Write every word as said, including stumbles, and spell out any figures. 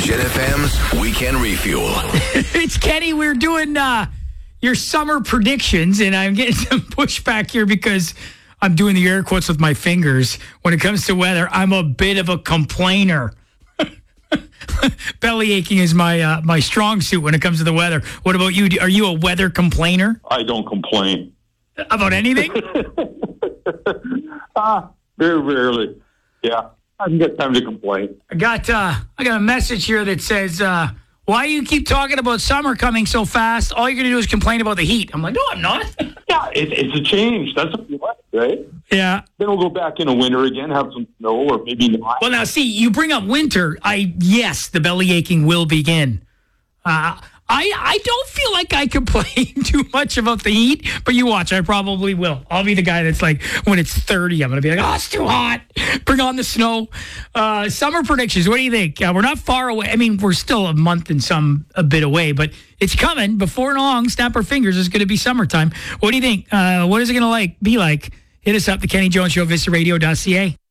Jet F M's Weekend Refuel. It's Kenny. We're doing uh, your summer predictions, and I'm getting some pushback here because I'm doing the air quotes with my fingers. When it comes to weather, I'm a bit of a complainer. Belly aching is my uh, my strong suit when it comes to the weather. What about you? Are you a weather complainer? I don't complain. About anything? Ah, very rarely. Yeah, I can get time to complain. I got uh, I got a message here that says, uh, why do you keep talking about summer coming so fast? All you're going to do is complain about the heat. I'm like, no, I'm not. Yeah, it, it's a change. That's what you want, right? Yeah. Then we'll go back in the winter again, have some snow, or maybe not. Well, now, see, you bring up winter. I Yes, the belly aching will begin. Uh, I, I don't feel like I complain too much about the heat, but you watch, I probably will. I'll be the guy that's like, when it's thirty, I'm going to be like, oh, it's too hot. Bring on the snow. Uh, summer predictions, what do you think? Uh, we're not far away. I mean, we're still a month and some a bit away, but it's coming. Before long, snap our fingers, it's going to be summertime. What do you think? Uh, what is it going to like be like? Hit us up, the Kenny Jones Show, Vista Radio dot C A.